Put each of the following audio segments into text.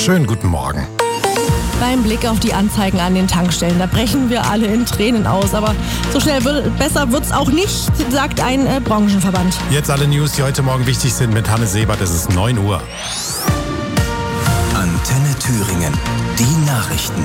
Schönen guten Morgen. Beim Blick auf die Anzeigen an den Tankstellen, da brechen wir alle in Tränen aus. Aber so schnell besser wird's auch nicht, sagt ein Branchenverband. Jetzt alle News, die heute Morgen wichtig sind mit Hanne Sebert. Es ist 9 Uhr. Antenne Thüringen. Die Nachrichten.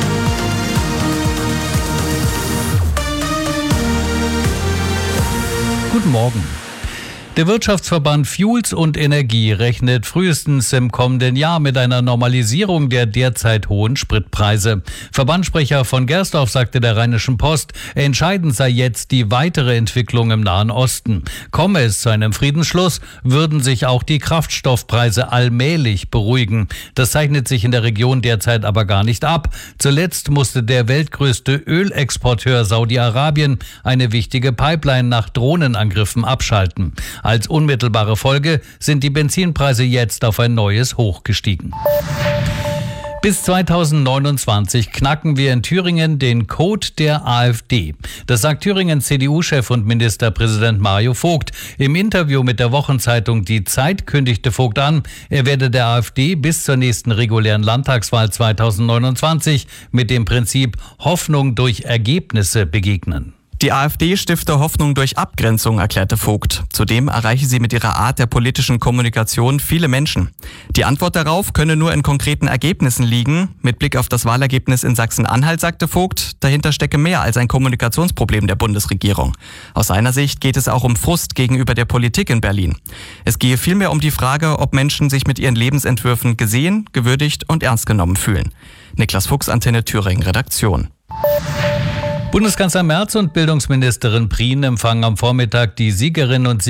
Guten Morgen. Der Wirtschaftsverband Fuels und Energie rechnet frühestens im kommenden Jahr mit einer Normalisierung der derzeit hohen Spritpreise. Verbandssprecher von Gersdorf sagte der Rheinischen Post, entscheidend sei jetzt die weitere Entwicklung im Nahen Osten. Komme es zu einem Friedensschluss, würden sich auch die Kraftstoffpreise allmählich beruhigen. Das zeichnet sich in der Region derzeit aber gar nicht ab. Zuletzt musste der weltgrößte Ölexporteur Saudi-Arabien eine wichtige Pipeline nach Drohnenangriffen abschalten. Als unmittelbare Folge sind die Benzinpreise jetzt auf ein neues Hoch gestiegen. Bis 2029 knacken wir in Thüringen den Code der AfD. Das sagt Thüringens CDU-Chef und Ministerpräsident Mario Vogt. Im Interview mit der Wochenzeitung Die Zeit kündigte Vogt an, er werde der AfD bis zur nächsten regulären Landtagswahl 2029 mit dem Prinzip Hoffnung durch Ergebnisse begegnen. Die AfD stifte Hoffnung durch Abgrenzung, erklärte Vogt. Zudem erreiche sie mit ihrer Art der politischen Kommunikation viele Menschen. Die Antwort darauf könne nur in konkreten Ergebnissen liegen. Mit Blick auf das Wahlergebnis in Sachsen-Anhalt sagte Vogt, dahinter stecke mehr als ein Kommunikationsproblem der Bundesregierung. Aus seiner Sicht geht es auch um Frust gegenüber der Politik in Berlin. Es gehe vielmehr um die Frage, ob Menschen sich mit ihren Lebensentwürfen gesehen, gewürdigt und ernst genommen fühlen. Niklas Fuchs, Antenne Thüringen, Redaktion. Bundeskanzler Merz und Bildungsministerin Prien empfangen am Vormittag die Siegerinnen und